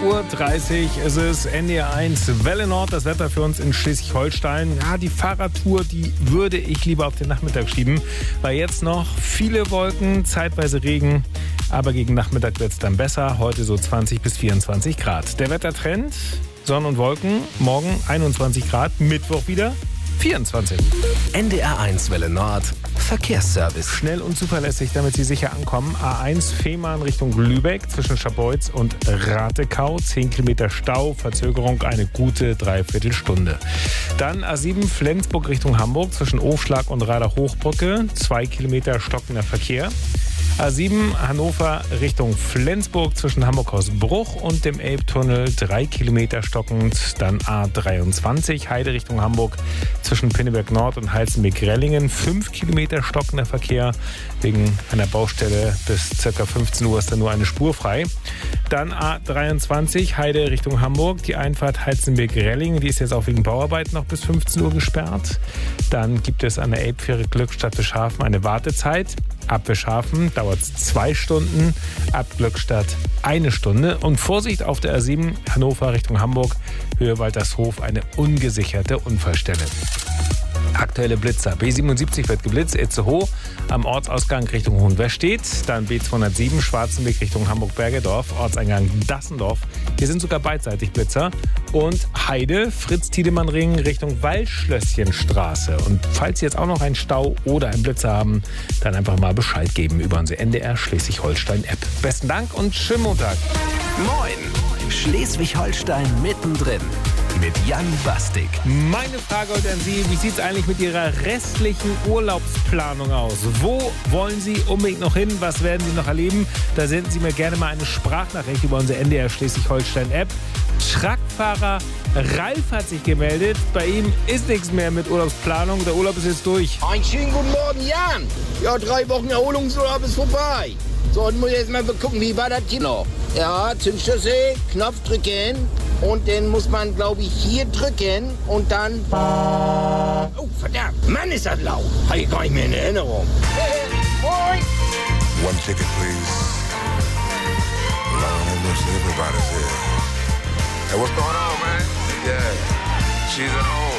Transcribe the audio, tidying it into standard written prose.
8:30 Uhr ist es, NDR1 Welle Nord, das Wetter für uns in Schleswig-Holstein. Ja, die Fahrradtour, die würde ich lieber auf den Nachmittag schieben, weil jetzt noch viele Wolken, zeitweise Regen, aber gegen Nachmittag wird es dann besser. Heute so 20 bis 24 Grad. Der Wettertrend, Sonne und Wolken, morgen 21 Grad, Mittwoch wieder 24. NDR1 Welle Nord, Verkehrsservice. Schnell und zuverlässig, damit Sie sicher ankommen. A1 Fehmarn Richtung Lübeck zwischen Scharbeutz und Ratekau. 10 Kilometer Stau, Verzögerung eine gute Dreiviertelstunde. Dann A7 Flensburg Richtung Hamburg zwischen Ofschlag und Rader-Hochbrücke. 2 Kilometer stockender Verkehr. A7 Hannover Richtung Flensburg zwischen Hamburg-Hausbruch und dem Elbtunnel 3 Kilometer stockend. Dann A23 Heide Richtung Hamburg zwischen Pinneberg Nord und Heizenberg-Rellingen 5 Kilometer stockender Verkehr. Wegen einer Baustelle bis ca. 15 Uhr ist da nur eine Spur frei. Dann A23 Heide Richtung Hamburg, die Einfahrt Heizenberg-Rellingen, die ist jetzt auch wegen Bauarbeit noch bis 15 Uhr gesperrt. Dann gibt es an der Elbfähre Glückstadt Wischhafen eine Wartezeit. Ab Wischhafen dauert es 2 Stunden, ab Glückstadt 1 Stunde. Und Vorsicht auf der A7 Hannover Richtung Hamburg, Höhe Waltershof, eine ungesicherte Unfallstelle. Aktuelle Blitzer. B77 wird geblitzt, Itzehoe am Ortsausgang Richtung Hohenwestedt. Dann B207 Schwarzenberg Richtung Hamburg-Bergedorf, Ortseingang Dassendorf. Hier sind sogar beidseitig Blitzer. Und Heide, Fritz-Tiedemann-Ring Richtung Waldschlösschenstraße. Und falls Sie jetzt auch noch einen Stau oder einen Blitzer haben, dann einfach mal Bescheid geben über unsere NDR Schleswig-Holstein-App. Besten Dank und schönen Montag. Moin, Schleswig-Holstein mittendrin. Mit Jan Bastik. Meine Frage heute an Sie, wie sieht es eigentlich mit Ihrer restlichen Urlaubsplanung aus? Wo wollen Sie unbedingt noch hin? Was werden Sie noch erleben? Da senden Sie mir gerne mal eine Sprachnachricht über unsere NDR Schleswig-Holstein-App. Truckfahrer Ralf hat sich gemeldet. Bei ihm ist nichts mehr mit Urlaubsplanung. Der Urlaub ist jetzt durch. Einen schönen guten Morgen, Jan. Ja, 3 Wochen Erholungsurlaub ist vorbei. So, dann muss ich jetzt mal gucken, wie war das hier noch? Ja, Zündschlüssel, Knopf drücken und dann muss man, glaube ich, hier drücken und dann... Oh, verdammt, Mann, ist das laut. Habe ich gar nicht mehr in Erinnerung. Moin. One ticket, please. Lord have mercy, everybody's here. Hey, what's going on, man? Yeah, she's at home.